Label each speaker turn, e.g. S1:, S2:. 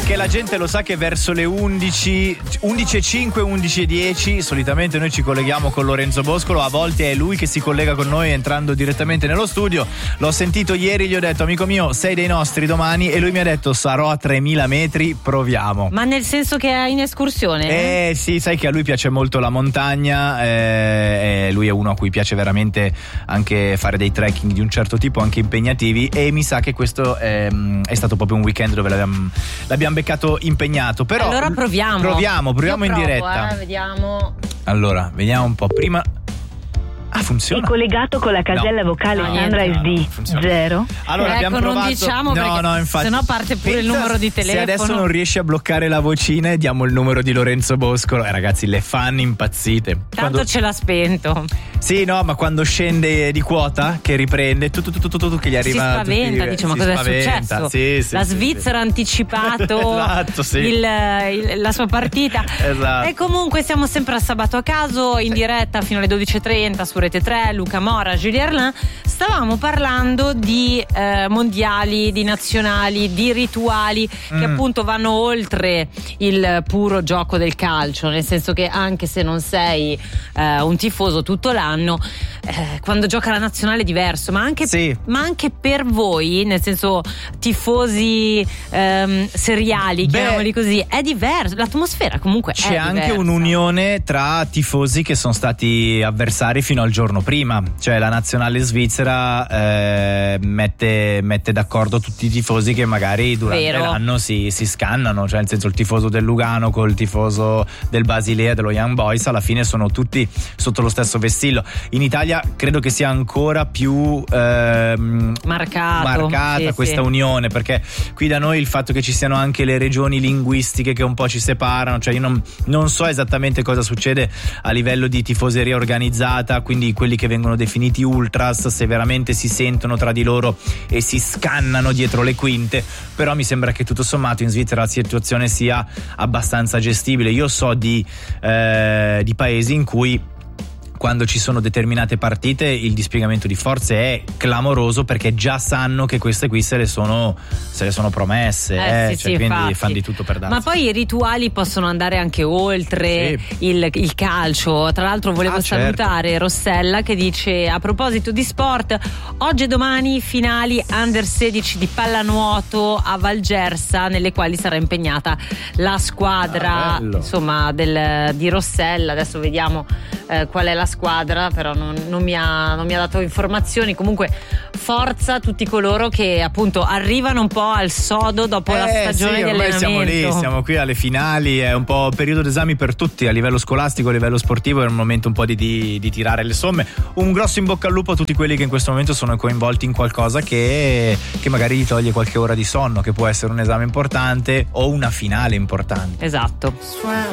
S1: Perché la gente lo sa che verso le 11:05, 11:10 solitamente noi ci colleghiamo con Lorenzo Boscolo, a volte è lui che si collega con noi entrando direttamente nello studio. L'ho sentito ieri, gli ho detto: amico mio, sei dei nostri domani, e lui mi ha detto: sarò a 3000 metri, proviamo.
S2: Ma nel senso che è in escursione?
S1: Sì, sai che a lui piace molto la montagna, lui è uno a cui piace veramente anche fare dei trekking di un certo tipo, anche impegnativi, e mi sa che questo è stato proprio un weekend dove l'abbiamo beccato impegnato. Però
S2: allora proviamo
S1: in diretta.
S2: Vediamo.
S1: Allora, vediamo un po'. Prima funziona.
S3: È collegato con la casella vocale Sandra SD 0.
S1: Allora abbiamo provato.
S2: Non diciamo perché
S1: infatti,
S2: sennò parte pure il numero di telefono.
S1: Se adesso non riesci a bloccare la vocina, diamo il numero di Lorenzo Boscolo. Ragazzi, le fan impazzite.
S2: Tanto ce l'ha spento.
S1: Sì, no, ma quando scende di quota, che riprende tu che gli arriva.
S2: Si spaventa, dice: ma cosa è successo?
S1: Sì,
S2: la Svizzera ha anticipato
S1: esatto, sì.
S2: la sua partita.
S1: Esatto.
S2: E comunque siamo sempre a Sabato a Caso, in diretta fino alle 12:30 su Rete 3, Luca Mora, Giulia Erlin. Stavamo parlando di mondiali, di nazionali, di rituali che appunto vanno oltre il puro gioco del calcio, nel senso che anche se non sei un tifoso tutto l'anno, quando gioca la nazionale è diverso, ma anche per voi, nel senso tifosi seriali, chiamiamoli così, è diverso, l'atmosfera comunque
S1: c'è
S2: è
S1: anche
S2: diversa.
S1: Un'unione tra tifosi che sono stati avversari fino al giorno prima, cioè la nazionale svizzera mette d'accordo tutti i tifosi che magari durante l'anno si scannano, cioè nel senso il tifoso del Lugano col tifoso del Basilea, dello Young Boys, alla fine sono tutti sotto lo stesso vessillo. In Italia credo che sia ancora più marcata questa unione, perché qui da noi il fatto che ci siano anche le regioni linguistiche che un po' ci separano, cioè io non so esattamente cosa succede a livello di tifoseria organizzata, quindi quelli che vengono definiti ultras, se veramente si sentono tra di loro e si scannano dietro le quinte, però mi sembra che tutto sommato in Svizzera la situazione sia abbastanza gestibile. Io so di paesi in cui quando ci sono determinate partite il dispiegamento di forze è clamoroso, perché già sanno che queste qui se le sono promesse, quindi fanno di tutto per darsi.
S2: Ma poi i rituali possono andare anche oltre il calcio. Tra l'altro volevo salutare Rossella che dice: a proposito di sport, oggi e domani finali under 16 di pallanuoto a Valgersa, nelle quali sarà impegnata la squadra insomma di Rossella. Adesso vediamo qual è la squadra, però non mi ha dato informazioni. Comunque forza tutti coloro che appunto arrivano un po' al sodo dopo la stagione di allenamento.
S1: Siamo lì, siamo qui alle finali, è un po' periodo d'esami per tutti a livello scolastico, a livello sportivo, è un momento un po' di tirare le somme. Un grosso in bocca al lupo a tutti quelli che in questo momento sono coinvolti in qualcosa che magari gli toglie qualche ora di sonno, che può essere un esame importante o una finale importante.
S2: Esatto.